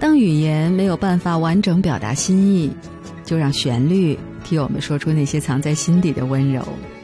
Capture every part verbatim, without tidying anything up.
当语言没有办法完整表达心意，就让旋律替我们说出那些藏在心底的温柔。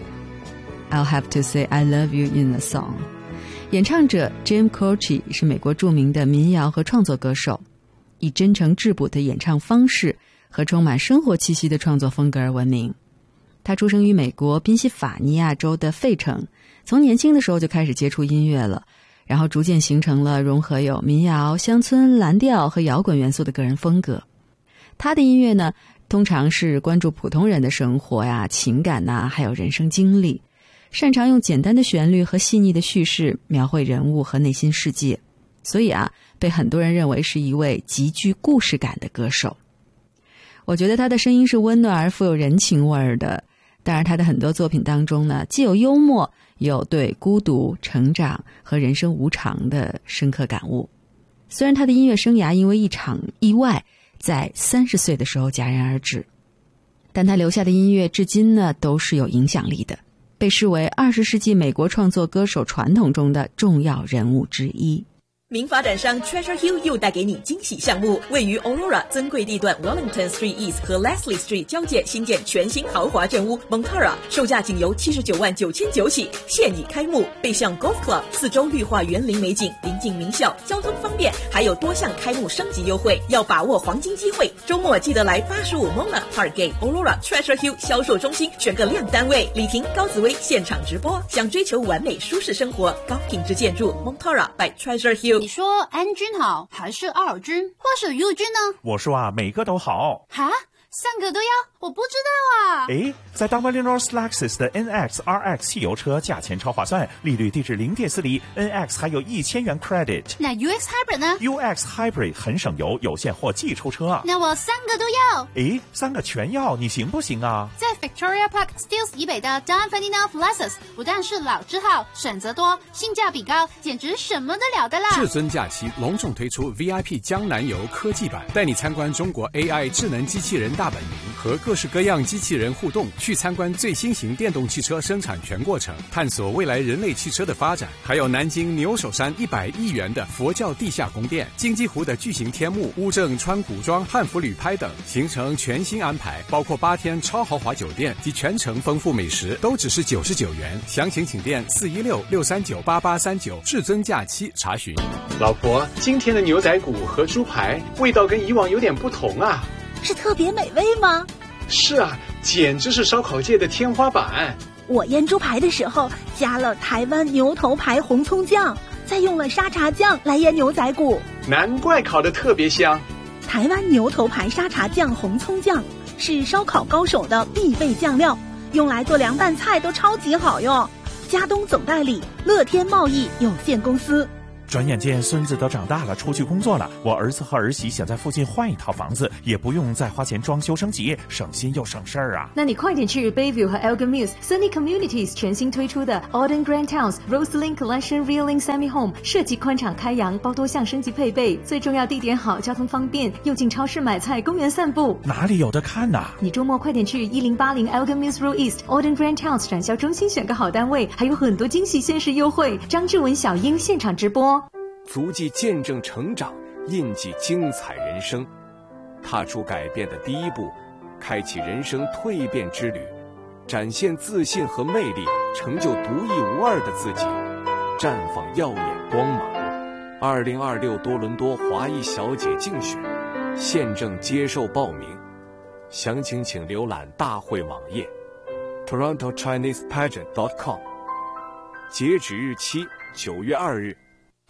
I'll have to say I love you in a song。 演唱者 Jim Croce 是美国著名的民谣和创作歌手，以真诚质朴的演唱方式和充满生活气息的创作风格而闻名。他出生于美国宾夕法尼亚州的费城，从年轻的时候就开始接触音乐了，然后逐渐形成了融合有民谣、乡村、蓝调和摇滚元素的个人风格。他的音乐呢，通常是关注普通人的生活呀、情感呐、还有人生经历，擅长用简单的旋律和细腻的叙事描绘人物和内心世界，所以啊，被很多人认为是一位极具故事感的歌手。我觉得他的声音是温暖而富有人情味儿的，当然他的很多作品当中呢，既有幽默，也有对孤独、成长和人生无常的深刻感悟。虽然他的音乐生涯因为一场意外在三十岁的时候戛然而止，但他留下的音乐至今呢都是有影响力的，被视为二十世纪美国创作歌手传统中的重要人物之一。 名发展商 Treasure Hill 又带给你惊喜项目，位于 Aurora 尊贵地段 Wellington Street East 和 Leslie Street 交界新建全新豪华镇屋 Montara， 售价仅由七十九万九千九起，现已开幕。背向 Golf Club， 四周绿化园林美景，临近名校，交通方便，还有多项开幕升级优惠，要把握黄金机会。周末记得来八十五 Mona Parkgate Aurora Treasure Hill 销售中心选个亮单位，李婷、高紫薇现场直播。想追求完美舒适生活，高品质建筑 Montara by Treasure Hill。 你说安君好，还是奥尔君，或是佑君呢？ 我说啊，每个都好。 哈？三个都要？我不知道啊。 诶，在 Dunlop North Lexus 的 N X R X 汽油车价钱超划算，利率低至零点四厘 ，N X 还有一千元 credit。 那 U X Hybrid 呢 ？U X Hybrid 很省油，有现货即出车。 那我三个都要。 诶，三个全要，你行不行啊？ 在 Victoria Park Steeles 以北的 Dunlop North Lexus 不但是老字号，选择多，性价比高，简直什么都了得啦！ 至尊假期隆重推出 V I P 江南游科技版，带你参观中国 A I 智能机器人大本营和各式各样机器人互动，去参观最新型电动汽车生产全过程，探索未来人类汽车的发展。还有南京牛首山一百亿元的佛教地下宫殿，金鸡湖的巨型天幕，乌镇川古庄汉服旅拍等，行程全新安排，包括八天超豪华酒店及全程丰富美食，都只是九十九元。详情请电四一六六三九八八三九至尊假期查询。 老婆，今天的牛仔骨和猪排味道跟以往有点不同啊。 是特别美味吗？ 是啊，简直是烧烤界的天花板。 我腌猪排的时候加了台湾牛头牌红葱酱，再用了沙茶酱来腌牛仔骨， 难怪烤得特别香。 台湾牛头牌沙茶酱红葱酱是烧烤高手的必备酱料，用来做凉拌菜都超级好用。佳东总代理乐天贸易有限公司。 转眼间孙子都长大了，出去工作了，我儿子和儿媳想在附近换一套房子，也不用再花钱装修升级，省心又省事儿啊。 那你快点去 Bayview 和 Elgin Mills Sunny Communities 全新推出的 Auden Grand Towns Roseland Collection Reeling Semi Home， 设计宽敞开扬，包多项升级配备，最重要地点好，交通方便，又进超市买菜，公园散步。 哪里有得看啊？ 你周末快点去一零八零 Elgin Mills Road East Auden Grand Towns 展销中心选个好单位，还有很多惊喜限时优惠。张志文、小英现场直播。 足迹见证成长，印记精彩人生，踏出改变的第一步，开启人生蜕变之旅，展现自信和魅力，成就独一无二的自己，绽放耀眼光芒。二零二六多伦多华裔小姐竞选现正接受报名，详情请浏览大会网页 toronto chinese pageant dot com， 截止日期九月二日。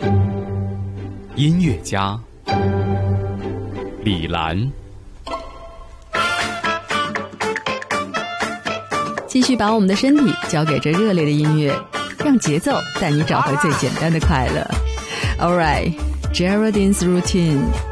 音乐家李兰， 继续把我们的身体交给这热烈的音乐，让节奏带你找回最简单的快乐。All right, Geraldine's Routine。